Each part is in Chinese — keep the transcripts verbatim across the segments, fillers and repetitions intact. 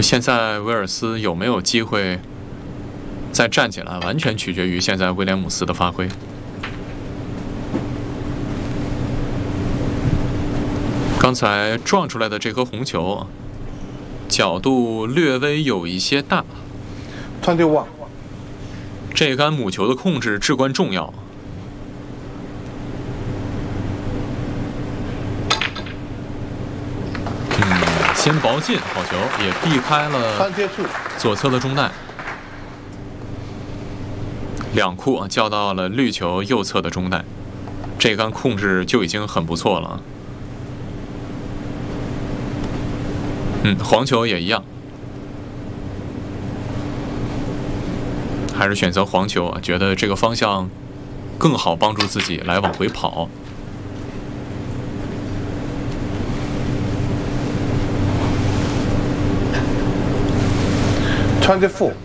现在威尔斯有没有机会再站起来，完全取决于现在威廉姆斯的发挥。刚才撞出来的这颗红球，角度略微有一些大。 twenty-one。 这杆母球的控制至关重要。嗯，先薄进，好球，也避开了左侧的中袋。两库啊，叫到了绿球右侧的中袋，这杆控制就已经很不错了。嗯，黄球也一样，还是选择黄球啊，觉得这个方向更好帮助自己来往回跑。 twenty-four。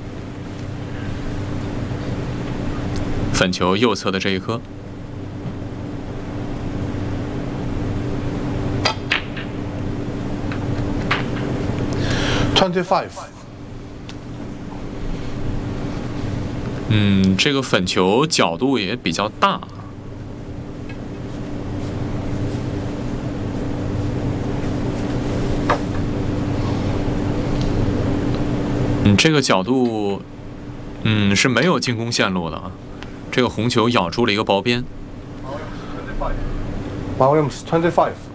粉球右侧的这一颗。 twenty-five。 嗯，这个粉球角度也比较大。嗯，这个角度，嗯，是没有进攻线路的啊。这个红球咬住了一个薄边。 Williams twenty-five。